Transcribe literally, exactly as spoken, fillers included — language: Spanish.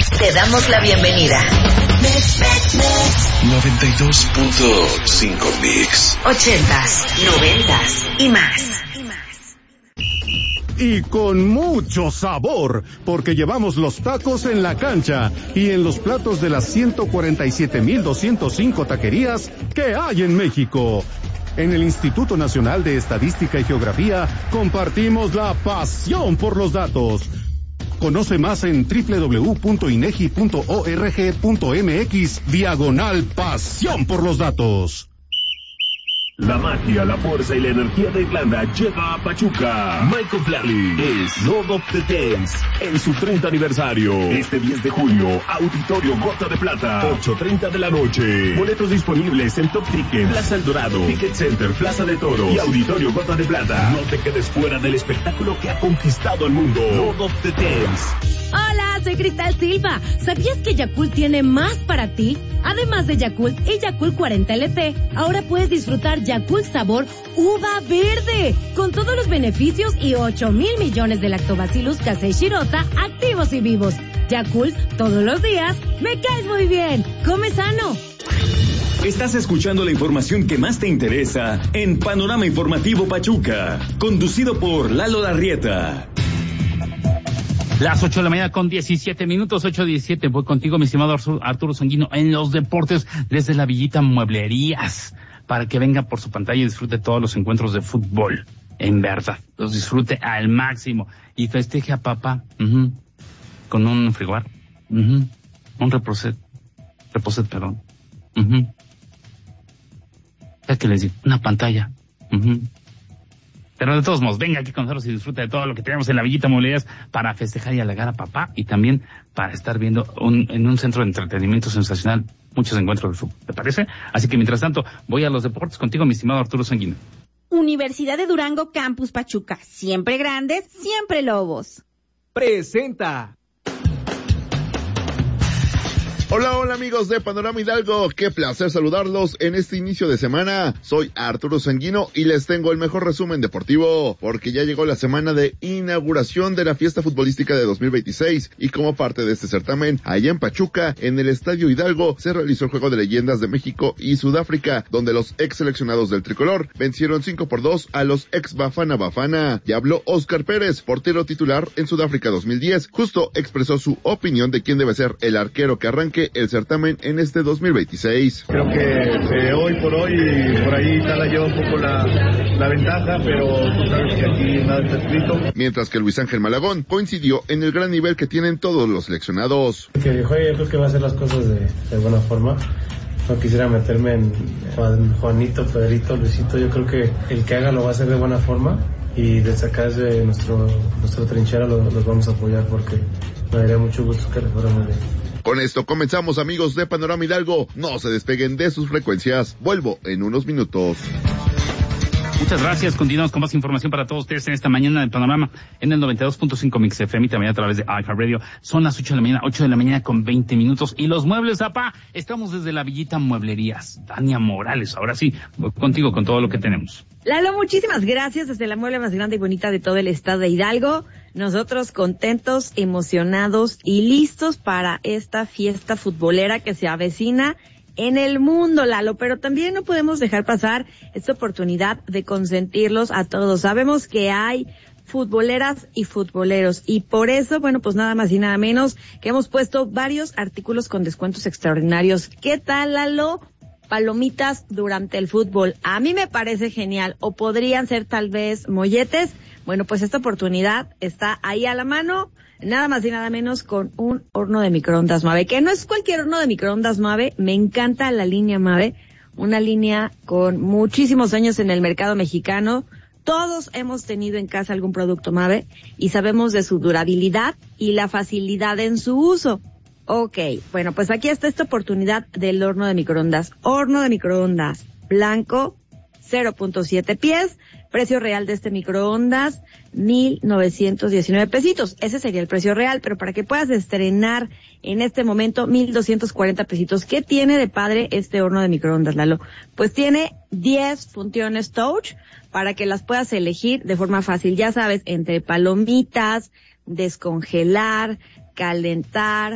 Te damos la bienvenida. noventa y dos punto cinco Mix. Ochentas, noventas y más. Y con mucho sabor, porque llevamos los tacos en la cancha y en los platos de las ciento cuarenta y siete mil doscientos cinco taquerías que hay en México. En el Instituto Nacional de Estadística y Geografía compartimos la pasión por los datos. Conoce más en doble u doble u doble u punto inegi punto org punto mx diagonal pasión por los datos. La magia, la fuerza y la energía de Irlanda llega a Pachuca. Michael Flatley es Lord of the Dance en su treinta aniversario. Este diez de julio, Auditorio Gota de Plata, ocho treinta de la noche. Boletos disponibles en Top Ticket, Plaza El Dorado, Ticket Center, Plaza de Toros y Auditorio Gota de Plata. No te quedes fuera del espectáculo que ha conquistado el mundo. Lord of the Dance. Hola, soy Cristal Silva. ¿Sabías que Yakult tiene más para ti? Además de Yakult y Yakult cuarenta L T, ahora puedes disfrutar Yakult sabor uva verde, con todos los beneficios y ocho mil millones de lactobacillus casei shirota activos y vivos. Yakult, todos los días, me caes muy bien. Come sano. Estás escuchando la información que más te interesa en Panorama Informativo Pachuca, conducido por Lalo Larrieta. Las ocho de la mañana con diecisiete minutos, ocho diecisiete. Voy contigo, mi estimado Arturo Sanguino, en los deportes desde la Villita Mueblerías, para que venga por su pantalla y disfrute todos los encuentros de fútbol. En verdad, los disfrute al máximo y festeje a papá uh-huh, con un frigobar, uh-huh, un reposet, reposet, perdón. Uh-huh. ¿Sabes qué les digo? Una pantalla. Uh-huh. Pero de todos modos, venga aquí con nosotros y disfruta de todo lo que tenemos en la Villita Mobiliarias para festejar y halagar a papá y también para estar viendo un, en un centro de entretenimiento sensacional muchos encuentros de fútbol. ¿Te parece? Así que mientras tanto, voy a los deportes contigo, mi estimado Arturo Sanguino. Universidad de Durango, Campus Pachuca. Siempre grandes, siempre lobos. Presenta. Hola, hola amigos de Panorama Hidalgo, qué placer saludarlos en este inicio de semana. Soy Arturo Sanguino y les tengo el mejor resumen deportivo, porque ya llegó la semana de inauguración de la fiesta futbolística de dos mil veintiséis y como parte de este certamen, allá en Pachuca, en el Estadio Hidalgo, se realizó el Juego de Leyendas de México y Sudáfrica, donde los ex seleccionados del tricolor vencieron cinco por dos a los ex Bafana Bafana. Y habló Oscar Pérez, portero titular en Sudáfrica dos mil diez, justo expresó su opinión de quién debe ser el arquero que arranque el certamen en este dos mil veintiséis. Creo que eh, hoy por hoy, por ahí Tala lleva un poco la, la ventaja, pero tú sabes que aquí nada está escrito. Mientras que Luis Ángel Malagón coincidió en el gran nivel que tienen todos los seleccionados. Que juegue, creo que va a hacer las cosas de, de buena forma. No quisiera meterme en Juan, Juanito, Pedrito, Luisito. Yo creo que el que haga lo va a hacer de buena forma y desde acá, desde nuestro, nuestra trinchera, lo, los vamos a apoyar porque me daría mucho gusto que le fuera muy bien. Con esto comenzamos, amigos de Panorama Hidalgo. No se despeguen de sus frecuencias. Vuelvo en unos minutos. Muchas gracias. Continuamos con más información para todos ustedes en esta mañana de Panorama en el noventa y dos punto cinco Mix F M y también a través de iHeartRadio. Son las ocho de la mañana, ocho de la mañana con veinte minutos. Y los muebles, papá, estamos desde la Villita Mueblerías. Tania Morales, ahora sí, contigo con todo lo que tenemos. Lalo, muchísimas gracias desde la mueble más grande y bonita de todo el estado de Hidalgo. Nosotros contentos, emocionados y listos para esta fiesta futbolera que se avecina en el mundo, Lalo, pero también no podemos dejar pasar esta oportunidad de consentirlos a todos. Sabemos que hay futboleras y futboleros y por eso, bueno, pues nada más y nada menos que hemos puesto varios artículos con descuentos extraordinarios. ¿Qué tal, Lalo? Palomitas durante el fútbol. A mí me parece genial. O podrían ser tal vez molletes. Bueno, pues esta oportunidad está ahí a la mano. Nada más y nada menos con un horno de microondas Mave, que no es cualquier horno de microondas Mave. Me encanta la línea Mave, una línea con muchísimos años en el mercado mexicano. Todos hemos tenido en casa algún producto Mave y sabemos de su durabilidad y la facilidad en su uso. Ok, bueno, pues aquí está esta oportunidad del horno de microondas. Horno de microondas blanco, cero punto siete pies. Precio real de este microondas, mil novecientos diecinueve pesitos. Ese sería el precio real, pero para que puedas estrenar en este momento, mil doscientos cuarenta pesitos. ¿Qué tiene de padre este horno de microondas, Lalo? Pues tiene diez funciones touch para que las puedas elegir de forma fácil. Ya sabes, entre palomitas, descongelar, calentar,